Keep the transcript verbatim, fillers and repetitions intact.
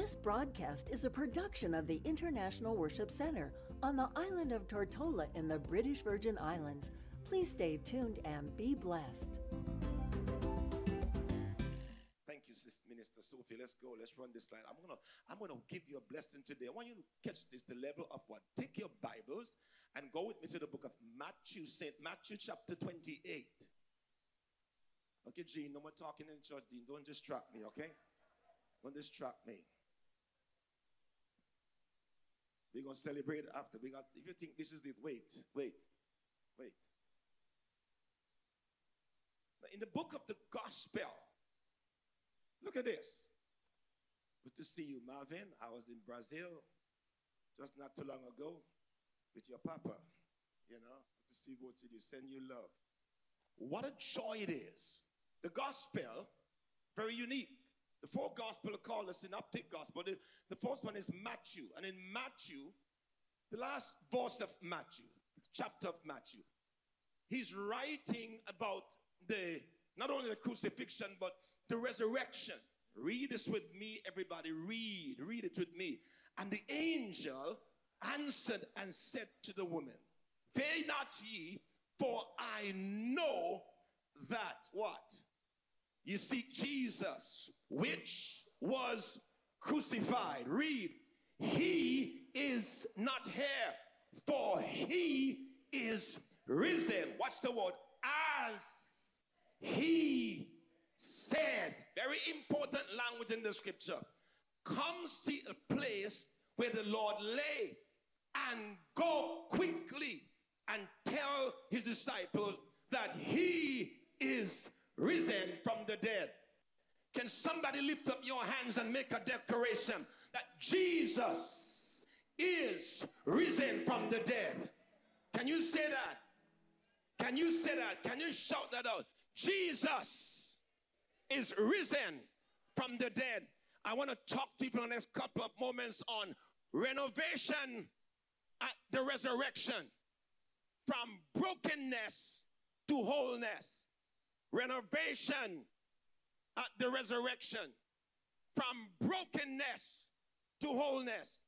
This broadcast is a production of the International Worship Center on the island of Tortola in the British Virgin Islands. Please stay tuned and be blessed. Thank you, Sister Minister Sophie. Let's go. Let's run this slide. I'm gonna, I'm gonna give you a blessing today. I want you to catch this, the level of what? Take your Bibles and go with me to the book of Matthew, Saint Matthew chapter twenty-eight. Okay, Gene, no more talking in church, Dean. Don't distract me, okay? Don't distract me. We're going to celebrate after. Because if you think this is it, wait, wait, wait. Now, in the book of the gospel, look at this. Good to see you, Marvin. I was in Brazil just not too long ago with your papa. You know, good to see both of you. Send you love. What a joy it is. The gospel, very unique. The four gospels are called the synoptic gospel. The, the first one is Matthew. And in Matthew, the last verse of Matthew, the chapter of Matthew, he's writing about the not only the crucifixion, but the resurrection. Read this with me, everybody. Read. Read it with me. And the angel answered and said to the woman, "Fear not ye, for I know that," what? "You seek Jesus, which was crucified." Read. "He is not here, for he is risen." What's the word? "As he said." Very important language in the scripture. Come see a place where the Lord lay and go quickly and tell his disciples that he is risen from the dead. Can somebody lift up your hands and make a declaration that Jesus is risen from the dead? Can you say that? Can you say that? Can you shout that out? Jesus is risen from the dead. I want to talk to you for the next couple of moments on renovation at the resurrection. From brokenness to wholeness. Renovation at the resurrection. From brokenness to wholeness.